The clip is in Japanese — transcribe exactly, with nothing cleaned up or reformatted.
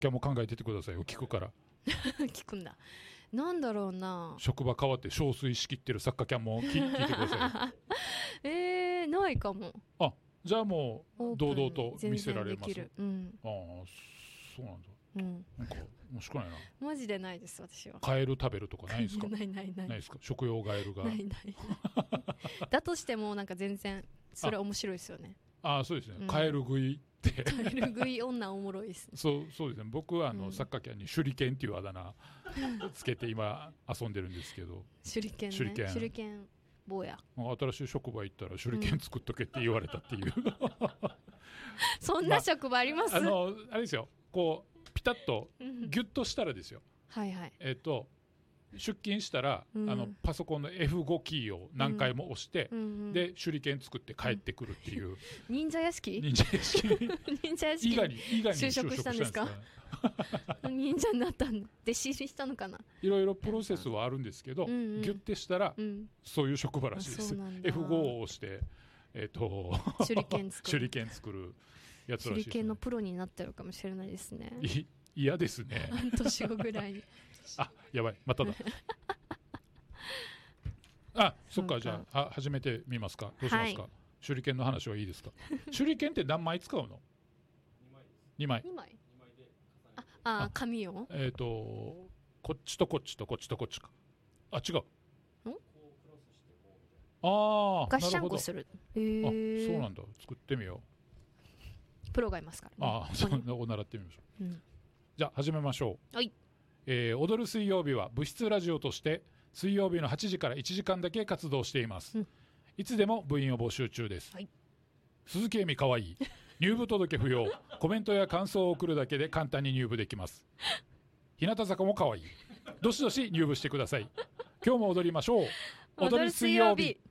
キャンも考えててくださいよ。聞くから聞くんだ。なんだろうな。 職場変わって憔悴しきってる作家キャンも 聞, 聞いてくださいえー、ないかも。 あ、じゃあもう堂々と見せられます。 うん、 ああ、そうなんだ。 うん、 なんか面白いな。 マジでないです私は。 カエル食べるとかないですか？ ないないないないですか？食用ガエルがないないだとしてもなんか全然それ面白いですよね。 ああ、そうですね、 うん、 カエル食いってカエル食い女おもろいです、ね、 そうそうですね。僕はあの、 うん、 サッカーキャンに手裏剣っていうあだ名つけて今遊んでるんですけど手裏剣ね。 手裏剣手裏剣坊や。 新しい職場行ったら手裏剣作っとけって言われたっていう、うん、 そんな職場あります？ まあ、あのあれですよ、こうピタッとギュッとしたらですよはいはい、 えっと出勤したら、うん、あのパソコンの エフファイブ キーを何回も押して、うん、で手裏剣作って帰ってくるっていう、うん、 忍者屋敷忍者屋敷忍者屋敷伊賀に伊賀に就職したんですか？忍者になったんだ。弟子入りしたのかな。 いろいろプロセスはあるんですけど、うんうん、ギュッてしたら、うん、そういう職場らしいです。 エフファイブ を押して、えー、と手裏剣作る手裏剣作るやつらしいです、ね、 手裏剣のプロになってるかもしれないですね。 嫌ですね。 半年後ぐらいにあ、やばい、まただあ、そっか、じゃあ始めてみますか。どうしますか、はい、手裏剣の話はいいですか？手裏剣って何枚使うの？にまい。にまいああ、紙をえっ、ー、とこっちとこっちとこっちとこっちか。あ、違う。ん？ああ、 ガッシャンコする。 へー、あ、そうなんだ。作ってみよう。プロがいますから、 ね、ああ、そう、お習ってみましょう、うん、じゃあ始めましょう。はい。 えー、踊る水曜日は部室ラジオとして水曜日のはちじからいちじかんだけ活動しています、うん、いつでも部員を募集中です、はい、鈴木恵美かわいい入部届不要コメントや感想を送るだけで簡単に入部できます。日向坂もかわいい、どしどし入部してください。今日も踊りましょう。踊る水曜日。